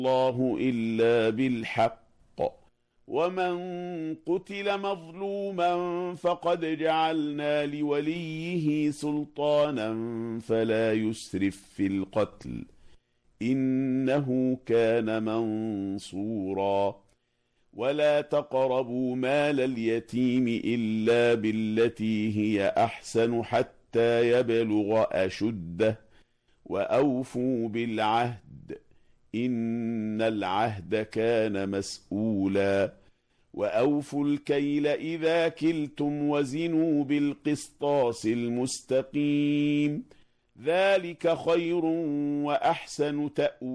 الله إلا بالحق. ومن قتل مظلوما فقد جعلنا لوليه سلطانا فلا يسرف في القتل إنه كان منصورا. ولا تقربوا مال اليتيم إلا بالتي هي أحسن حتى يبلغ أشده وأوفوا بالعهد إن العهد كان مسؤولا. وأوفوا الكيل إذا كلتم وزنوا بالقسطاس المستقيم ذلك خير وأحسن تأويلا.